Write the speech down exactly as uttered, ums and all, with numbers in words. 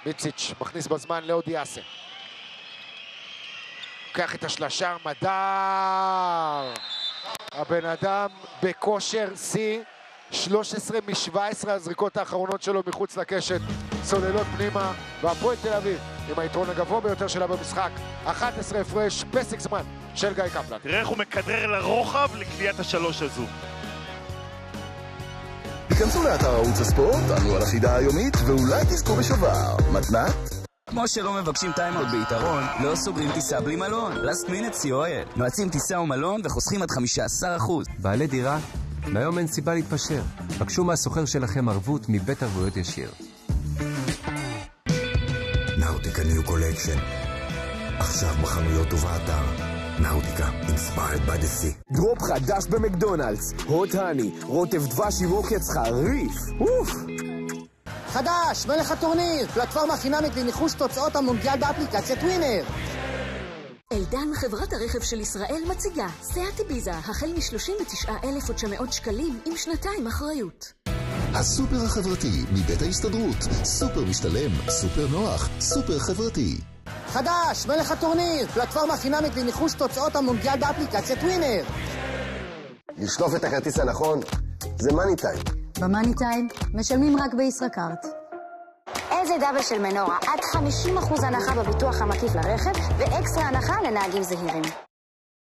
מיציץ' מכניס בזמן לאודיאסה. לוקח את השלשה, מדר. הבן אדם בכושר C, שלוש עשרה משבע עשרה הזריקות האחרונות שלו מחוץ לקשת, צוללות פנימה, והפועל תל אביב עם היתרון הגבוה ביותר שלה במשחק, אחת עשרה הפרש, פסק זמן של גיא קפלן. תראה איך הוא מקדרר לרוחב לקליעת השלוש הזו. היכנסו לאתר ערוץ הספורט, עלו על החידה היומית, ואולי תזכו בשובר. מתנת? כמו שלא מבקשים טיימאוט ביתרון, לא סוגרים טיסה בלי מלון. Last Minute סי או אל. נועצים טיסה ומלון וחוסכים עד חמישה עשר אחוז. בעלי דירה? מהיום אין סיבה להתפשר. בקשו מהסוחר שלכם ערבות מבית ערבויות ישיר. נאוטיקה ניו קולקשן. עכשיו בחנויות ובאתר. נאוטיקה, inspired by the sea. דרופ חדש במקדונלדס. הוט הני, רוטב דבש עם עוקץ חריף. אוף! חדש, מלך הטורניר, פלטפורמה חינמית לניחוש תוצאות המונדיאל באפליקציית ווינר. אלדן, חברת הרכב של ישראל, מציגה סיאט איביזה, החל מ-שלושים ותשעה אלף ותשע מאות שקלים עם שנתיים אחריות. הסופר החברתי מבית ההסתדרות. סופר משתלם, סופר נוח, סופר חברתי. חדש, מלך הטורניר, פלטפורמה חינמית לניחוש תוצאות המונדיאל באפליקציית ווינר. לשלוף את הכרטיס הנכון, זה מאני טיים. במאני טיים משלמים רק בישראכרט. איזה דאבל של מנורה, עד חמישים אחוז הנחה בביטוח המקיף לרכב ואקסטרה הנחה לנהגים זהירים.